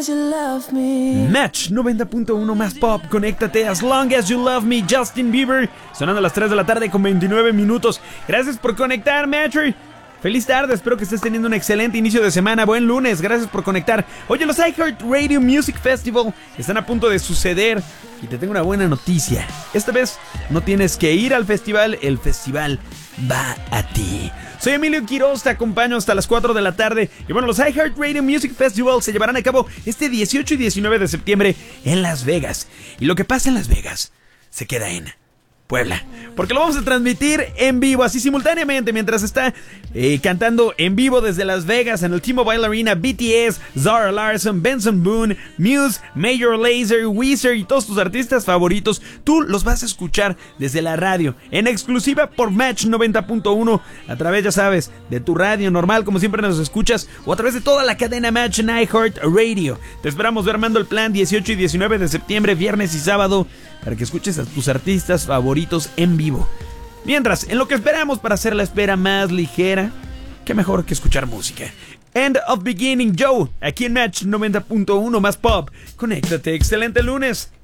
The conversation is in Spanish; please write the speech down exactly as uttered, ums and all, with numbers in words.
Match noventa punto uno más pop, conéctate. As Long As You Love Me, Justin Bieber, sonando a las tres de la tarde con veintinueve minutos. Gracias por conectar, Matcher. Feliz tarde, espero que estés teniendo un excelente inicio de semana. Buen lunes, gracias por conectar. Oye, los iHeartRadio Music Festival están a punto de suceder y te tengo una buena noticia. Esta vez no tienes que ir al festival, el festival va a ti. Soy Emilio Quiroz, te acompaño hasta las cuatro de la tarde. Y bueno, los iHeartRadio Music Festival se llevarán a cabo este dieciocho y diecinueve de septiembre en Las Vegas. Y lo que pasa en Las Vegas se queda en Puebla, porque lo vamos a transmitir en vivo, así simultáneamente, mientras está eh, cantando en vivo desde Las Vegas en el T-Mobile Arena B T S, Zara Larsson, Benson Boone, Muse, Major Lazer, Weezer y todos tus artistas favoritos. Tú los vas a escuchar desde la radio, en exclusiva por Match noventa punto uno, a través, ya sabes, de tu radio normal, como siempre nos escuchas, o a través de toda la cadena Match en iHeartRadio. Te esperamos ver armando el plan dieciocho y diecinueve de septiembre, viernes y sábado, para que escuches a tus artistas favoritos en vivo. Mientras, en lo que esperamos para hacer la espera más ligera, qué mejor que escuchar música. End of Beginning, Joe, aquí en Match noventa punto uno más pop. Conéctate, excelente lunes.